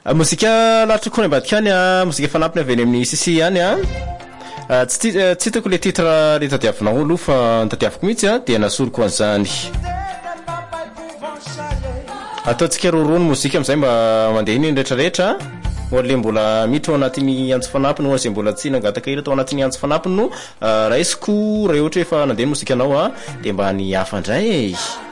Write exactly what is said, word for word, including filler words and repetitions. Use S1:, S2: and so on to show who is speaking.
S1: mozika latry koa ambadika any a mozika fanampiny avy amin'ny sisi any a tsy tsy hitako le titre le tadiavinao aloha fa tadiaviko mihitsy a dia nasoroko an'izany ataontsika rorony mozika amin'izay mba mandeha iny rehetrarehetra le mbola miditra ao anatin'ny antso fanampiny ho izay mbola tsy nangataka hira tao anatin'ny antso fanampiny no raisiko raha ohatra efa nandeha mozika anao a dia mba ny hafa indray